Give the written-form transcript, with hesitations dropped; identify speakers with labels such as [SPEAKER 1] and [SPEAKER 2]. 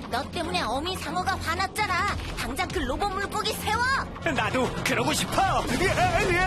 [SPEAKER 1] 너 때문에 어미 상어가 화났잖아. 당장 그 로봇 물고기 세워.
[SPEAKER 2] 나도 그러고 싶어.